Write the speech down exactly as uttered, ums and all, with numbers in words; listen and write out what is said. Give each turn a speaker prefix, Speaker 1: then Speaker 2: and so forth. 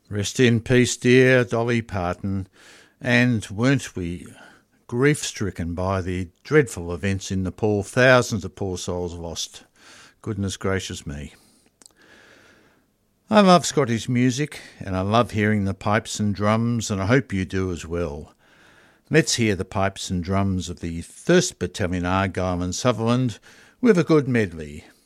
Speaker 1: Rest in peace, dear Dolly Parton, and weren't we grief-stricken by the dreadful events in Nepal, thousands of poor souls lost. Goodness gracious me. I love Scottish music, and I love hearing the pipes and drums, and I hope you do as well. Let's hear the pipes and drums of the first Battalion Argyll and Sutherland with a good medley.